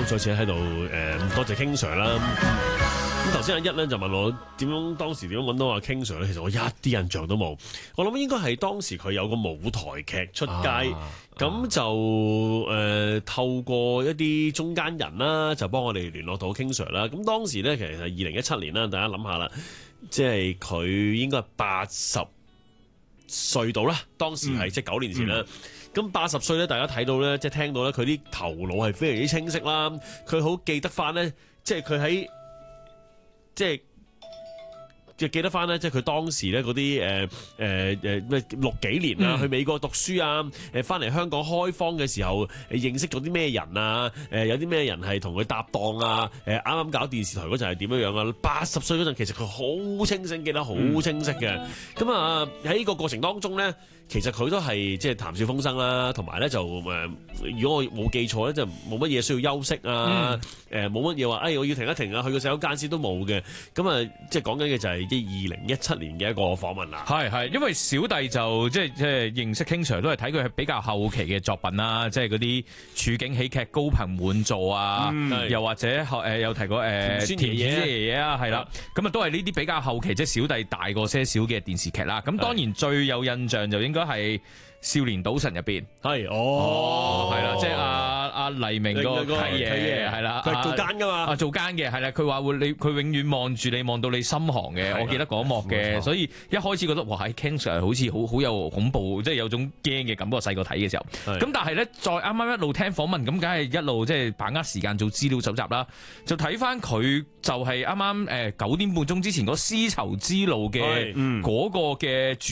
再次喺度多謝 King Sir 啦。咁頭先阿一咧就問我當時點樣揾到阿 King Sir 咧，其實我一啲印象都冇。我諗應該係當時佢有個舞台劇出街，咁就透過一啲中間人啦，就幫我哋聯絡到 King Sir 啦。咁當時咧其實係2017年啦，大家諗下啦，即係佢應該係80歲到啦，當時係即係9年前啦。咁80歲咧，大家睇到咧，即係聽到咧，佢啲頭腦係非常之清晰啦。佢好記得翻咧，即係佢喺記得翻咧，即係佢當時咧嗰啲咩60幾年啊，去美國讀書啊，翻嚟香港開荒嘅時候，認識咗啲咩人啊？有啲咩人係同佢搭檔啊？啱啱搞電視台嗰陣係點樣樣啊？80歲嗰陣其實佢好清醒，記得好清晰嘅。咁啊喺呢個過程當中咧，其實佢都係即係談笑風生啦，同埋咧就如果我冇記錯咧，就冇乜嘢需要休息啊，冇乜嘢話，我要停一停啊，去個洗手間先都冇嘅。咁啊，即係講緊嘅就係2017年嘅一個訪問啦。 係，因為小弟就即係認識 King Sir 都係睇佢係比較後期嘅作品啦，即係嗰啲處境喜劇高朋滿座啊，又或者有提過田孫爺爺啊，係啦，咁啊都係呢啲比較後期，即係小弟大過些少嘅電視劇啦。咁當然最有印象就應該係少年賭神入邊， 係係啦，即係阿黎明個契爺係啦， 佢係做奸噶嘛， 做奸嘅係啦，佢話佢永遠望住你，望到你心寒嘅，我記得嗰幕嘅，所以一開始覺得哇，喺 King Sir 好似好有恐怖，即係有種驚嘅感覺，細個睇嘅時候，咁但係咧再啱啱一路聽訪問，咁梗係一路即係把握時間做資料搜集啦，就睇翻佢就係啱啱9點半鐘之前嗰絲綢之路嘅嗰個嘅